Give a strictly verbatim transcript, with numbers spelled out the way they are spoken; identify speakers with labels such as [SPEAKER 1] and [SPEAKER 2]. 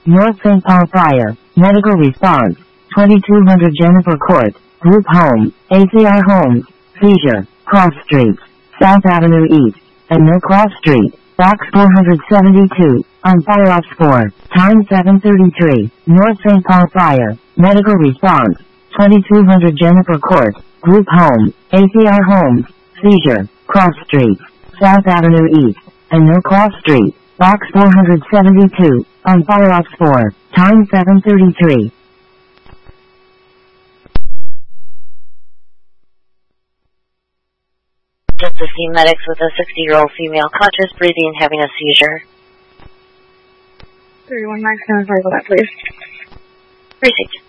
[SPEAKER 1] North Saint Paul Fire, medical response, twenty-two hundred Jennifer Court, group home, A C R Homes, seizure, cross streets, South Avenue East, and No Cross Street, box four seventy-two, on fire ops four, time seven thirty-three, North Saint Paul Fire, medical response, twenty-two hundred Jennifer Court, group home, A C R Homes, seizure, cross streets, South Avenue East, and No Cross Street, box four seventy-two, on fire ops four, time seven thirty-three.
[SPEAKER 2] Just to see medics with a sixty-year-old female conscious, breathing, and having a seizure.
[SPEAKER 3] thirty-one nine seven five, go back, please.
[SPEAKER 2] Precinct.